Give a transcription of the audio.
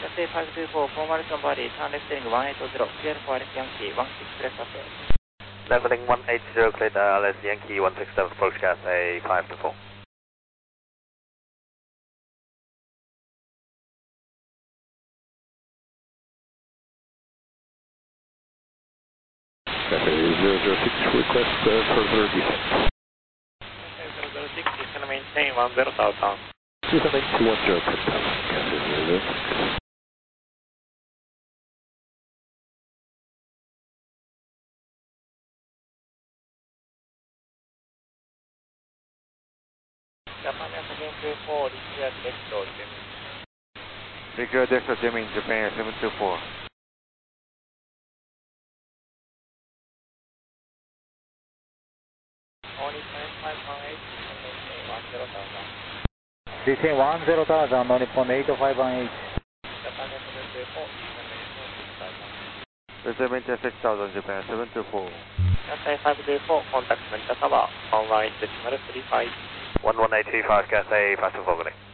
Cathay 524, Formalison Valley, turn left heading 180, clear for Alex Yankee, 16 left after. Leveling 180, clear to Alex Yankee, 167, approach Cathay 524. Cathay 006, request further descent. Cathay 006, is going to maintain 10 southbound. Descending to 10, Cathay 006. Japan again 24, require Dexter, Jimmy. Require Dexter, Jimmy, Japan 724. Only 518, maintain 10 southbound. Descend 10,000 on Nippon 8518. Japan 724, is going to maintain 6 southbound. Descend maintain 6000, Japan 724. Cathay 524, contact Menta Tower, 11.35. 11825, Cathay 524, good day.